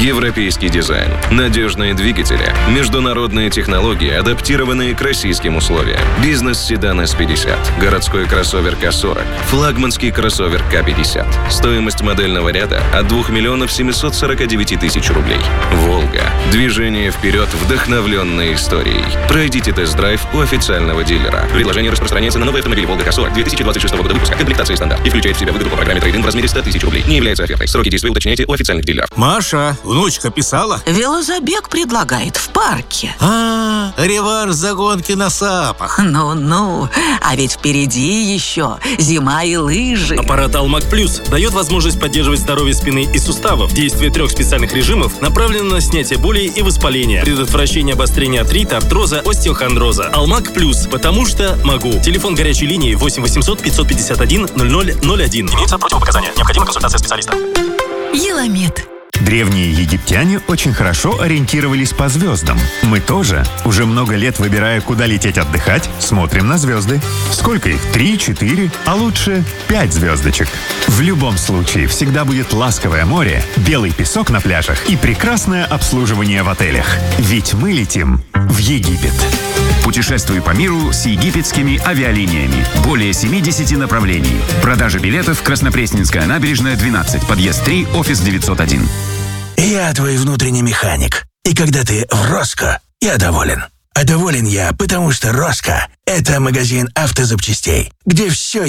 Европейский дизайн, надежные двигатели, международные технологии, адаптированные к российским условиям. Бизнес-седан S50, городской кроссовер К40, флагманский кроссовер К50. Стоимость модельного ряда от 2 749 000 рублей. «Волга». Движение вперед, вдохновленное историей. Пройдите тест-драйв у официального дилера. Предложение распространяется на новые автомобили «Волга К40» 2026 года выпуска. Комплектация стандарт. И включает в себя выгоду по программе трейд-ин в размере 100 000 рублей. Не является офертой. Сроки действия уточняйте у официальных дилеров. Маша, внучка писала? Велозабег предлагает в парке. Реванш за гонки на САПах. Ну, а ведь впереди еще зима и лыжи. Аппарат Алмаг Плюс дает возможность поддерживать здоровье спины и суставов. Действие 3 специальных режимов направлено на снятие боли и воспаления, предотвращение обострения артрита, артроза, остеохондроза. Алмаг Плюс, потому что могу. Телефон горячей линии 8 800 551 0001. Имеются противопоказания. Необходима консультация специалиста. Еламед. Древние египтяне очень хорошо ориентировались по звездам. Мы тоже. Уже много лет, выбирая, куда лететь отдыхать, смотрим на звезды. Сколько их? 3, 4, а лучше 5 звездочек. В любом случае, всегда будет ласковое море, белый песок на пляжах и прекрасное обслуживание в отелях. Ведь мы летим в Египет. Путешествуй по миру с египетскими авиалиниями. Более 70 направлений. Продажа билетов Краснопресненская набережная, 12, подъезд 3, офис 901. Я твой внутренний механик. И когда ты в Роско, я доволен. А доволен я, потому что Роско – это магазин автозапчастей, где все